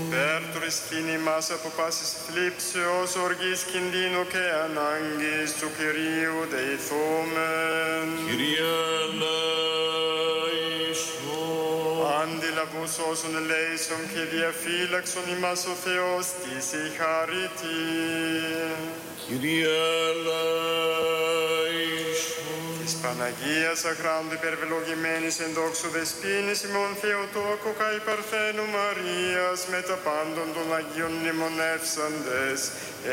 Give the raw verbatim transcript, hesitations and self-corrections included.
Περ του ρισχύνη μας από πάσης θλίψεως, οργής κινδύνου και ανάγκης του Κυρίου δεηθούμεν. Κύριε ελέησον. Αντιλαβούς όσων ελέησον και διαφύλαξον ημάς ο Θεός της η χαρίτη. Κύριε ελέησον. Της Παναγίας αχράντου υπερβελογημένης εν δόξου δεσποίνης ημών Θεοτόκου καί Παρθένου Μαρίας με τα πάντων των Αγίων μνημονεύσαντες